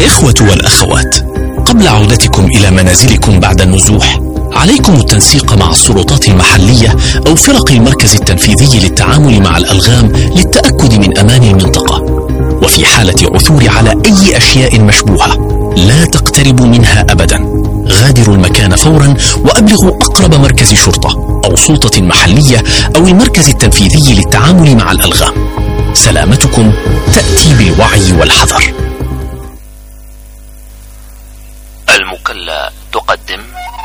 الإخوة والأخوات، قبل عودتكم إلى منازلكم بعد النزوح، عليكم التنسيق مع السلطات المحلية أو فرق المركز التنفيذي للتعامل مع الألغام للتأكد من أمان المنطقة. وفي حالة عثور على أي أشياء مشبوهة لا تقتربوا منها أبدا. غادروا المكان فورا وأبلغوا أقرب مركز شرطة أو سلطة محلية أو المركز التنفيذي للتعامل مع الألغام. سلامتكم تأتي بالوعي والحذر. المكلا تقدم